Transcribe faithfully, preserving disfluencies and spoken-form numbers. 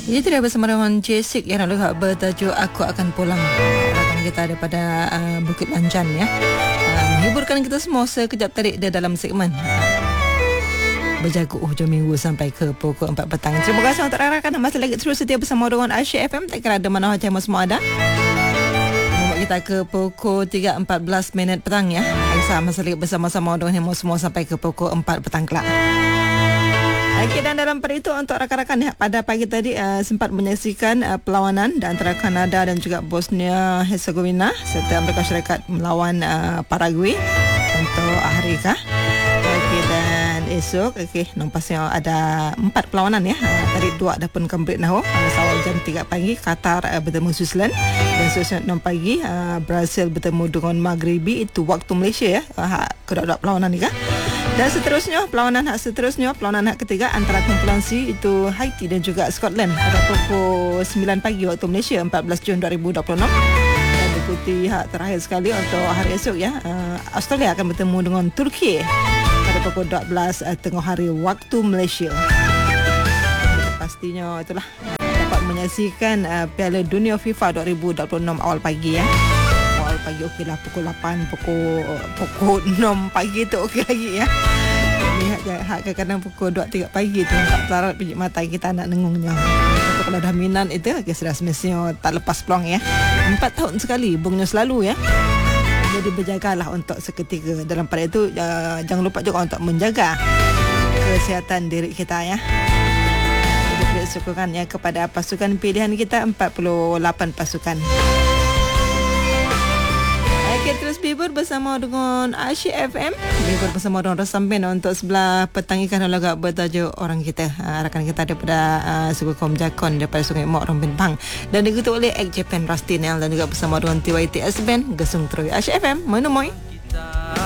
Itu dia bersama dengan Jessic yang lalu bertajuk Aku Akan Pulang. Rakan kita daripada uh, Bukit Lanjan ya. Uh, menghiburkan kita semua sekejap tarik dia dalam segmen berjaga hujung minggu sampai ke pukul empat petang. Terima kasih untuk rakan masih lagi terus setia bersama dengan Asyik F M. Tak kira ada mana macam semua ada. Membuat kita ke pukul tiga empat belas minit petang ya. Aisyah masih lagi bersama-sama dengan semua sampai ke pukul empat petang kelak. Okey, dan dalam pada itu untuk rakan-rakan ya, pada pagi tadi uh, sempat menyaksikan uh, perlawanan di antara Kanada dan juga Bosnia Herzegovina serta Amerika Syarikat melawan uh, Paraguay untuk hari kah. Okey, dan esok okey nampaknya ada empat perlawanan ya. Uh, tadi dua dah pun complete dah. Uh, awal jam tiga pagi Qatar uh, bertemu Switzerland dan seterusnya enam pagi uh, Brazil bertemu dengan Maghribi, itu waktu Malaysia ya. Uh, kedua-dua perlawanan ni kah. Dan seterusnya perlawanan hak seterusnya perlawanan hak ketiga antara kumpulan C itu Haiti dan juga Scotland pada pukul sembilan pagi waktu Malaysia empat belas Jun dua ribu dua puluh enam. Dan diikuti hak terakhir sekali untuk hari esok ya, uh, Australia akan bertemu dengan Turki pada pukul dua belas uh, tengah hari waktu Malaysia. Dan pastinya itulah uh, dapat menyaksikan uh, Piala Dunia FIFA dua ribu dua puluh enam awal pagi ya. Pagi okey lah, pukul lapan, pukul pukul enam pagi tu okey lagi ya. Lihat hak kadang-kadang pukul dua tiga pagi tu tak pelarat pijik mata kita nak nengungnya. Tapi kalau dah minat itu okay, sudah semestinya tak lepas peluang ya. Empat tahun sekali bungnya selalu ya. Jadi berjagalah untuk seketika. Dalam pada itu uh, jangan lupa juga untuk menjaga kesihatan diri kita ya. Jadi beri sokongan ya kepada pasukan pilihan kita, empat puluh lapan pasukan. Okay, terus bibur bersama dengan Asyik F M. Bibur bersama dengan Rosamben untuk sebelah petang ikan laga bertajuk Orang Kita. Uh, rakan kita daripada uh, Suku Kaum Jakon daripada Sungai Mok Rombin Pang. Dan diikuti oleh Ek Japan Rusty Nel dan juga bersama dengan T Y T S Band Gesung Terui. Asyik F M, menemui.